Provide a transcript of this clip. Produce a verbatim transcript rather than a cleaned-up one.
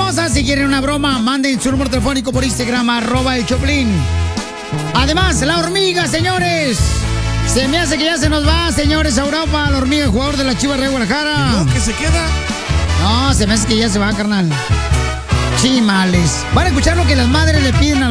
hermosa, si quieren una broma, manden su número telefónico por Instagram, arroba el Choplin. Además, la hormiga, señores. Se me hace que ya se nos va, señores, a Europa, la hormiga, jugador de la Chivas de Guadalajara. ¿Y no, que se queda? No, se me hace que ya se va, carnal. Chimales. Van a escuchar lo que las madres le piden a